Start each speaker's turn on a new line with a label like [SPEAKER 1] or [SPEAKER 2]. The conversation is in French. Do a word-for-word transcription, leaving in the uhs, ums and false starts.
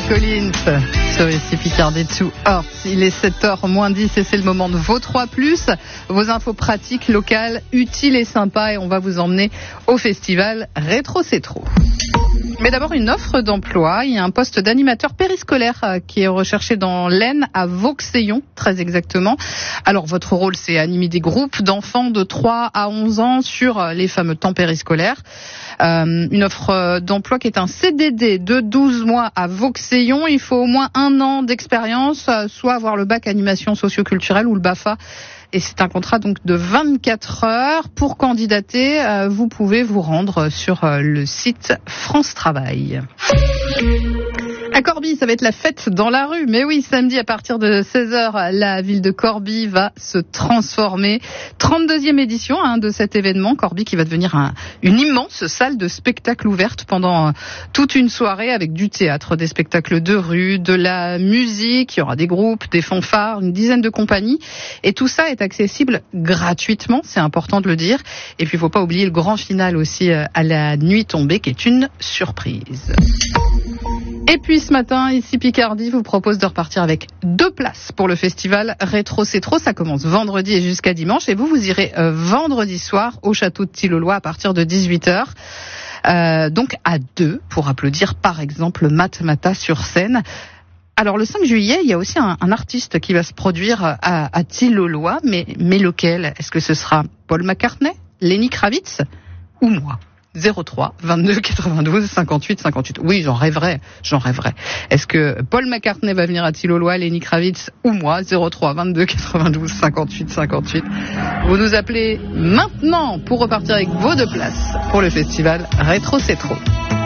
[SPEAKER 1] Collins sur ici Picardie Two Hearts. Il est sept heures moins dix et c'est le moment de vos trois plus, vos infos pratiques, locales, utiles et sympas, et on va vous emmener au festival Rétro C'est Trop. Mais d'abord une offre d'emploi, il y a un poste d'animateur périscolaire qui est recherché dans l'Aisne à Vauxeillon, très exactement. Alors votre rôle, c'est animer des groupes d'enfants de trois à onze ans sur les fameux temps périscolaires. Euh, une offre d'emploi qui est un C D D de douze mois à Vauxeillon. Il faut au moins un an d'expérience, soit avoir le bac animation socio-culturelle ou le BAFA. Et c'est un contrat donc de vingt-quatre heures. Pour candidater, euh, vous pouvez vous rendre sur euh, le site France Travail. À Corbie, ça va être la fête dans la rue. Mais oui, samedi à partir de seize heures, la ville de Corbie va se transformer. trente-deuxième édition hein, de cet événement. Corbie qui va devenir un, une immense salle de spectacle ouverte pendant euh, toute une soirée avec du théâtre, des spectacles de rue, de la musique. Il y aura des groupes, des fanfares, une dizaine de compagnies. Et tout ça est accessible gratuitement, c'est important de le dire. Et puis il ne faut pas oublier le grand final aussi euh, à la nuit tombée qui est une surprise. Et puis ce matin, ici Picardie vous propose de repartir avec deux places pour le festival Rétro C'est Trop. Ça commence vendredi et jusqu'à dimanche. Et vous, vous irez euh, vendredi soir au château de Tilloloy à partir de dix-huit heures. Euh, donc à deux pour applaudir par exemple Matmata sur scène. Alors le cinq juillet, il y a aussi un, un artiste qui va se produire à, à Tilloloy. Mais, mais lequel ? Est-ce que ce sera Paul McCartney, Lenny Kravitz ou moi ? zéro trois vingt-deux quatre-vingt-douze cinquante-huit cinquante-huit. Oui, j'en rêverais, j'en rêverais. Est-ce que Paul McCartney va venir à Tilloloy, Lenny Kravitz ou moi ? zéro trois vingt-deux quatre-vingt-douze cinquante-huit cinquante-huit. Vous nous appelez maintenant pour repartir avec vos deux places pour le festival Rétro C'est Trop.